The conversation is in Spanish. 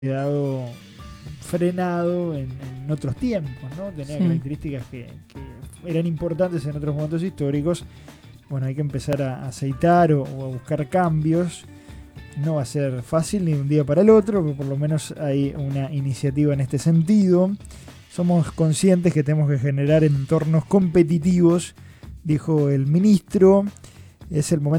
quedado frenado en otros tiempos, ¿no? Tenía características que eran importantes en otros momentos históricos. Bueno, hay que empezar a aceitar o a buscar cambios. No va a ser fácil ni de un día para el otro, pero por lo menos hay una iniciativa en este sentido. Somos conscientes que tenemos que generar entornos competitivos, dijo el ministro. Es el momento